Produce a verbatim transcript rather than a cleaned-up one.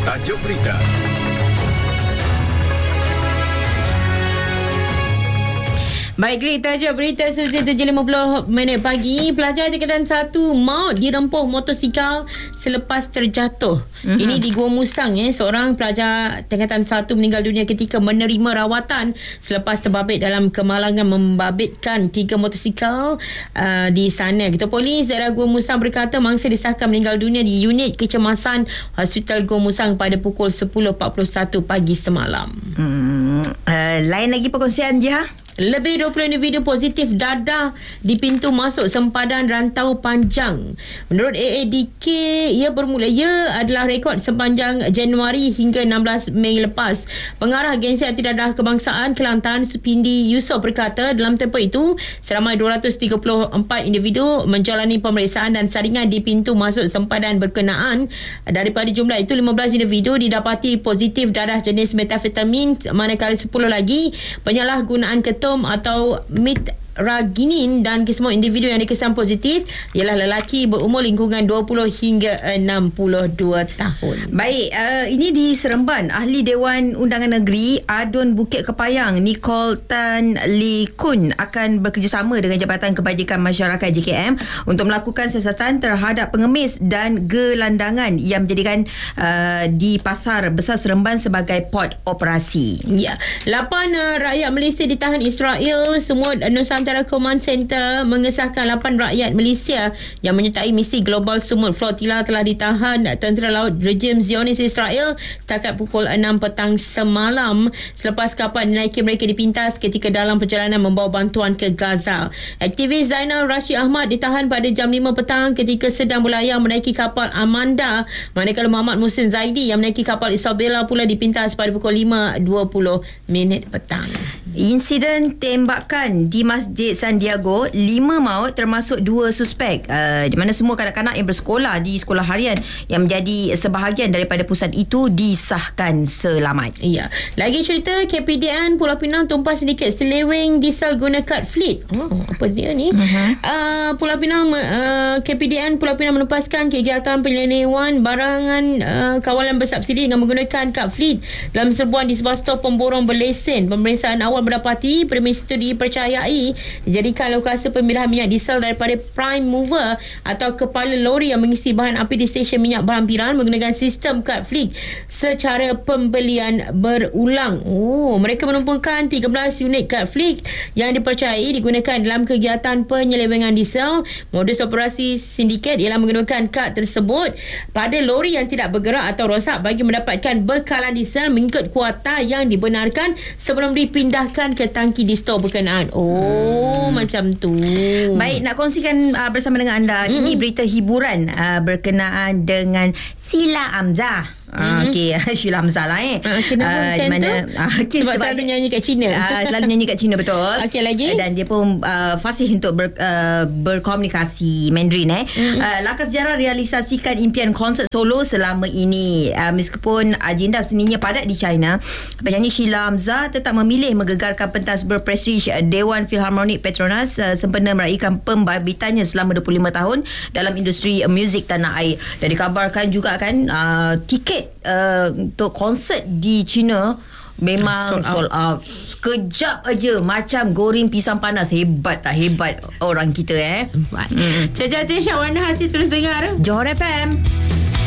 Tajuk berita. Baik, klik tajuk berita Susi tujuh lima puluh minit pagi. Pelajar tingkatan satu maut dirempuh motosikal selepas terjatuh. Mm-hmm. Ini di Gua Musang. Eh. Seorang pelajar tingkatan satu meninggal dunia ketika menerima rawatan selepas terbabit dalam kemalangan membabitkan tiga motosikal uh, di sana. Ketua Polis daerah Gua Musang berkata mangsa disahkan meninggal dunia di unit kecemasan Hospital Gua Musang pada pukul sepuluh empat puluh satu pagi semalam. Hmm, uh, lain lagi perkongsian je ha? Lebih dua puluh individu positif dadah di pintu masuk sempadan rantau panjang. Menurut A A D K, ia bermula ia adalah rekod sepanjang Januari hingga enam belas Mei lepas. Pengarah Agensi Antidadah Kebangsaan Kelantan Supindi Yusof berkata dalam tempoh itu seramai dua ratus tiga puluh empat individu menjalani pemeriksaan dan saringan di pintu masuk sempadan berkenaan. Daripada jumlah itu, lima belas individu didapati positif dadah jenis metafetamin, manakala sepuluh lagi penyalahgunaan ketum atau mitraginin, dan kesemua individu yang dikesan positif ialah lelaki berumur lingkungan dua puluh hingga enam puluh dua tahun. Baik, uh, ini di Seremban, Ahli Dewan Undangan Negeri Adun Bukit Kepayang Nicole Tan Lee Kun akan bekerjasama dengan Jabatan Kebajikan Masyarakat J K M untuk melakukan siasatan terhadap pengemis dan gelandangan yang menjadikan uh, di Pasar Besar Seremban sebagai port operasi. Ya, lapan uh, rakyat Malaysia ditahan Israel. Semua Nusantara Command Center mengesahkan lapan rakyat Malaysia yang menyertai misi Global Sumut Flotilla telah ditahan Tentera Laut Rejim Zionis Israel setakat pukul enam petang semalam selepas kapal dinaiki mereka dipintas ketika dalam perjalanan membawa bantuan ke Gaza. Aktivis Zainal Rashid Ahmad ditahan pada jam lima petang ketika sedang berlayar menaiki kapal Amanda, manakala Muhammad Muhsin Zaidi yang menaiki kapal Isabella pula dipintas pada pukul lima dua puluh minit petang. Insiden tembakan di Masjid San Diego, lima maut termasuk dua suspek, uh, di mana semua kanak-kanak yang bersekolah di sekolah harian yang menjadi sebahagian daripada pusat itu disahkan selamat. Ya, lagi cerita K P D N Pulau Pinang tumpah sedikit seleweng diesel guna kad fleet. Oh, apa dia ni? Uh-huh. Uh, Pulau Pinang uh, K P D N Pulau Pinang menepaskan kegiatan penyelewengan barangan uh, kawalan bersubsidi dengan menggunakan kad fleet dalam serbuan di sebuah stor pemborong berlesen. Pemeriksaan awal mendapati premis itu dipercayai dijadikan lokasi pemilihan minyak diesel daripada prime mover atau kepala lori yang mengisi bahan api di stesen minyak berhampiran menggunakan sistem kad fleet secara pembelian berulang. Oh, mereka menumpukan tiga belas unit kad fleet yang dipercayai digunakan dalam kegiatan penyelewengan diesel. Modus operasi sindiket ialah menggunakan kad tersebut pada lori yang tidak bergerak atau rosak bagi mendapatkan bekalan diesel mengikut kuota yang dibenarkan sebelum dipindahkan ke tangki di stor berkenaan. Oh, hmm. macam tu. Baik, nak kongsikan uh, bersama dengan anda. Hmm. Ini berita hiburan uh, berkenaan dengan Sheila Hamzah. Mm-hmm. Okey, Sheila Hamzah lah eh. Uh, kenapa uh, macam mana, tu? Uh, okay, sebab, sebab selalu nyanyi kat Cina. Uh, selalu nyanyi kat Cina, betul. Okey, lagi. Dan dia pun uh, fasih untuk ber, uh, berkomunikasi Mandarin eh. Mm-hmm. Uh, Lakar sejarah realisasikan impian konsert solo selama ini. Uh, meskipun agenda seninya padat di China, penyanyi Sheila Hamzah tetap memilih menggegarkan pentas berprestij Dewan Philharmonic Petronas uh, sempena meraihkan pembabitannya selama dua puluh lima tahun dalam industri uh, muzik tanah air. Dan dikabarkan juga kan uh, tiket Uh, untuk konsert di China memang sold out. Sekejap aja macam goreng pisang panas. Hebat tak hebat orang kita eh. Baik. Hmm. Caca Tisha, warna hati terus dengar Johor F M.